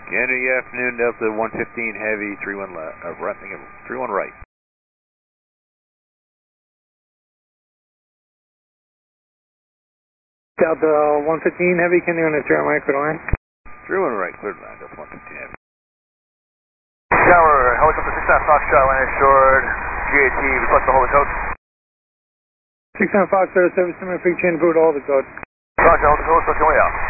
Gander, good afternoon, Delta 115 Heavy, 31 left, 31 right. Delta 115 Heavy, can you on the 31 right, clear line? 31 right, cleared line, Delta 115 Heavy. Tower, helicopter 69 Foxtrot, landed short, GAT, request to hold the code. 69 Fox, service, similar freak chain, boot, hold the code. Roger, hold the code, so can we out?